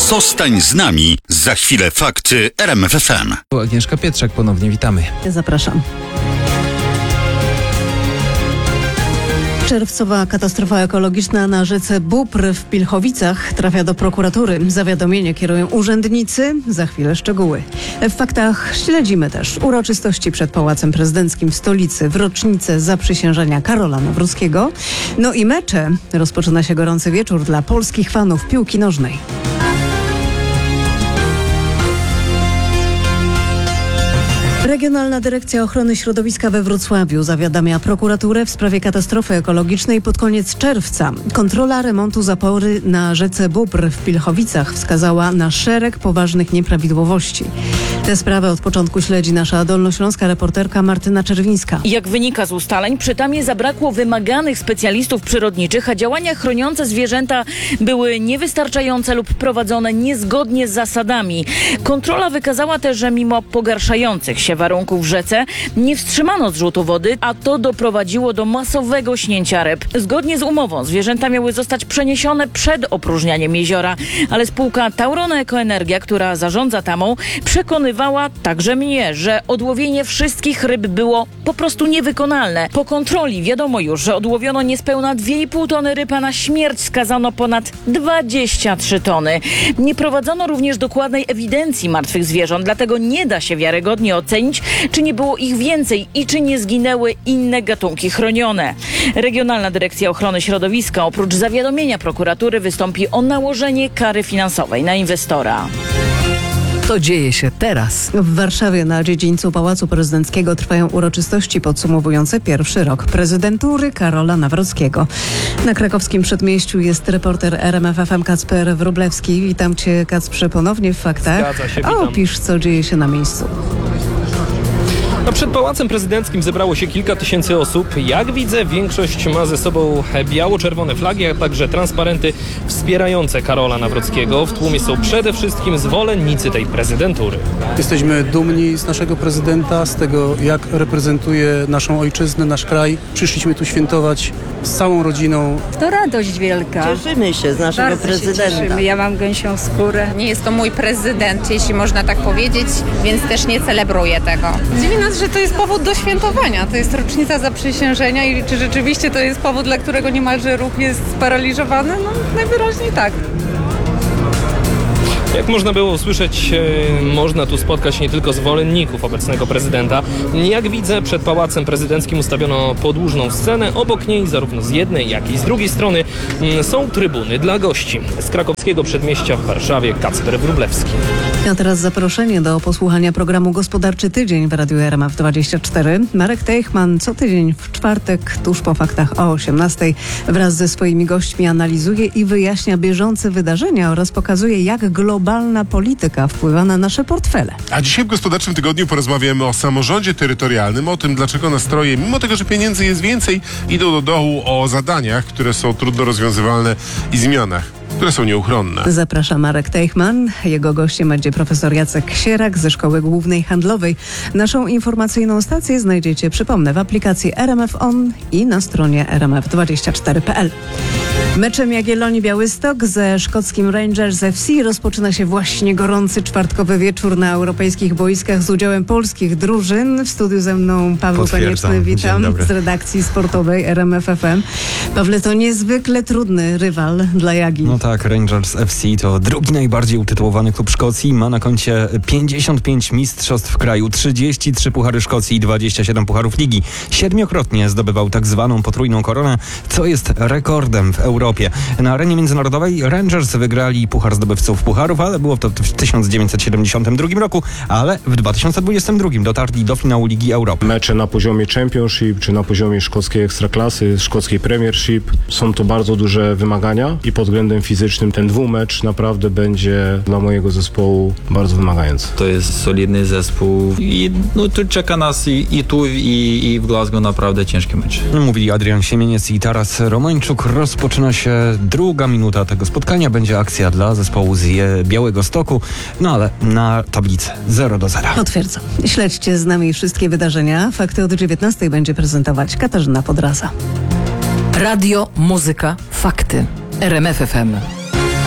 Zostań z nami. Za chwilę fakty RMF FM. Agnieszka Pietrzak, ponownie witamy. Zapraszam. Czerwcowa katastrofa ekologiczna na rzece Bóbr w Pilchowicach trafia do prokuratury. Zawiadomienie kierują urzędnicy. Za chwilę szczegóły. W faktach śledzimy też uroczystości przed Pałacem Prezydenckim w stolicy w rocznicę zaprzysiężenia Karola Nawrockiego. No i mecze. Rozpoczyna się gorący wieczór dla polskich fanów piłki nożnej. Regionalna Dyrekcja Ochrony Środowiska we Wrocławiu zawiadamia prokuraturę w sprawie katastrofy ekologicznej pod koniec czerwca. Kontrola remontu zapory na rzece Bóbr w Pilchowicach wskazała na szereg poważnych nieprawidłowości. Tę sprawę od początku śledzi nasza dolnośląska reporterka Martyna Czerwińska. Jak wynika z ustaleń, przy Tamie zabrakło wymaganych specjalistów przyrodniczych, a działania chroniące zwierzęta były niewystarczające lub prowadzone niezgodnie z zasadami. Kontrola wykazała też, że mimo pogarszających się warunków w rzece nie wstrzymano zrzutu wody, a to doprowadziło do masowego śnięcia ryb. Zgodnie z umową zwierzęta miały zostać przeniesione przed opróżnianiem jeziora, ale spółka Taurona Ekoenergia, która zarządza Tamą, przekonywała także mnie, że odłowienie wszystkich ryb było po prostu niewykonalne. Po kontroli wiadomo już, że odłowiono niespełna 2,5 tony ryb, a na śmierć skazano ponad 23 tony. Nie prowadzono również dokładnej ewidencji martwych zwierząt, dlatego nie da się wiarygodnie ocenić, czy nie było ich więcej i czy nie zginęły inne gatunki chronione. Regionalna Dyrekcja Ochrony Środowiska oprócz zawiadomienia prokuratury wystąpi o nałożenie kary finansowej na inwestora. To dzieje się teraz. W Warszawie na dziedzińcu Pałacu Prezydenckiego trwają uroczystości podsumowujące pierwszy rok prezydentury Karola Nawrockiego. Na krakowskim przedmieściu jest reporter RMF FM Kacper Wróblewski. Witam Cię, Kacprze, ponownie w faktach. Zgadza się, witam. Opisz, co dzieje się na miejscu. Przed Pałacem Prezydenckim zebrało się kilka tysięcy osób. Jak widzę, większość ma ze sobą biało-czerwone flagi, a także transparenty wspierające Karola Nawrockiego. W tłumie są przede wszystkim zwolennicy tej prezydentury. Jesteśmy dumni z naszego prezydenta, z tego, jak reprezentuje naszą ojczyznę, nasz kraj. Przyszliśmy tu świętować z całą rodziną. To radość wielka. Cieszymy się z naszego Bardzo prezydenta. się cieszymy. Ja mam gęsią skórę. Nie jest to mój prezydent, jeśli można tak powiedzieć, więc też nie celebruję tego. Dziwi nas, że to jest powód do świętowania. To jest rocznica zaprzysiężenia i czy rzeczywiście to jest powód, dla którego niemalże ruch jest sparaliżowany? No najwyraźniej tak. Jak można było usłyszeć, można tu spotkać nie tylko zwolenników obecnego prezydenta. Jak widzę, przed Pałacem Prezydenckim ustawiono podłużną scenę. Obok niej, zarówno z jednej, jak i z drugiej strony, są trybuny dla gości. Z krakowskiego przedmieścia w Warszawie Kacper Wróblewski. A teraz zaproszenie do posłuchania programu Gospodarczy Tydzień w Radiu RMF24. Marek Teichmann co tydzień w czwartek, tuż po faktach o 18:00 wraz ze swoimi gośćmi analizuje i wyjaśnia bieżące wydarzenia oraz pokazuje, jak globalna polityka wpływa na nasze portfele. A dzisiaj w Gospodarczym Tygodniu porozmawiamy o samorządzie terytorialnym, o tym, dlaczego nastroje, mimo tego, że pieniędzy jest więcej, idą do dołu, o zadaniach, które są trudno rozwiązywalne i zmianach, które są nieuchronne. Zaprasza Marek Teichmann. Jego gościem będzie profesor Jacek Sierak ze Szkoły Głównej Handlowej. Naszą informacyjną stację znajdziecie, przypomnę, w aplikacji RMF On i na stronie rmf24.pl. Meczem Jagiellonii Białystok ze szkockim Rangers FC rozpoczyna się właśnie gorący czwartkowy wieczór na europejskich boiskach z udziałem polskich drużyn. W studiu ze mną Paweł Konieczny, witam, z redakcji sportowej RMF FM. Pawle, to niezwykle trudny rywal dla Jagi. No tak, Rangers FC to drugi najbardziej utytułowany klub Szkocji. Ma na koncie 55 mistrzostw w kraju, 33 puchary Szkocji i 27 pucharów ligi. 7-krotnie zdobywał tak zwaną potrójną koronę, co jest rekordem w Europie. Na arenie międzynarodowej Rangers wygrali Puchar Zdobywców Pucharów, ale było to w 1972 roku, ale w 2022 dotarli do finału Ligi Europy. Mecze na poziomie Championship czy na poziomie szkockiej Ekstraklasy, szkockiej Premiership są to bardzo duże wymagania i pod względem fizycznym ten dwumecz naprawdę będzie dla mojego zespołu bardzo wymagający. To jest solidny zespół i tu czeka nas i tu i w Glasgow naprawdę ciężki mecz. Mówili Adrian Siemieniec i Taras Romańczuk. Rozpoczyna się druga minuta tego spotkania. Będzie akcja dla zespołu z Białegostoku, no ale na tablicy 0-0. Potwierdzam. Śledźcie z nami wszystkie wydarzenia. Fakty od 19:00 będzie prezentować Katarzyna Podraza. Radio, muzyka, fakty. RMF FM.